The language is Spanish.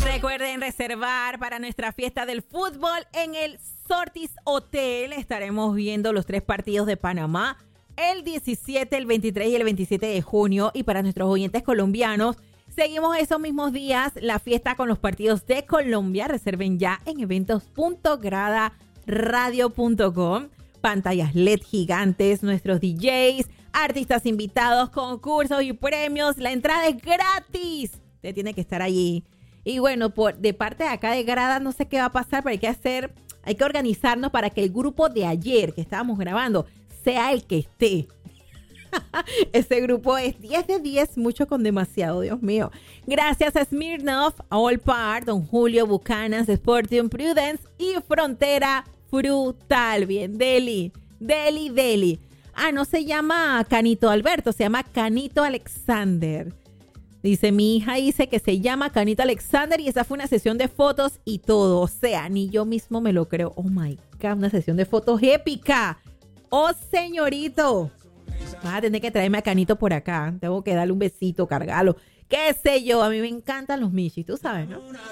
Recuerden reservar para nuestra fiesta del fútbol en el Sortis Hotel. Estaremos viendo los 3 partidos de Panamá el 17, el 23 y el 27 de junio. Y para nuestros oyentes colombianos, seguimos esos mismos días la fiesta con los partidos de Colombia. Reserven ya en eventos.gradaradio.com. Pantallas LED gigantes, nuestros DJs, artistas invitados, concursos y premios. La entrada es gratis. Usted tiene que estar allí. Y bueno, de parte de acá de Grada no sé qué va a pasar, pero hay que organizarnos para que el grupo de ayer que estábamos grabando sea el que esté. Ese grupo es 10 de 10, mucho con demasiado, Dios mío. Gracias a Smirnoff, All Part, Don Julio, Buchanan, Sporting Prudence y Frontera Frutal. Bien, Deli. No se llama Canito Alberto, se llama Canito Alexander. Dice, mi hija dice que se llama Canito Alexander y esa fue una sesión de fotos y todo. O sea, ni yo mismo me lo creo. Oh my God, una sesión de fotos épica. Oh, señorito. Vas a tener que traerme a Canito por acá. Tengo que darle un besito, cargarlo. Qué sé yo, a mí me encantan los michis, tú sabes, ¿no?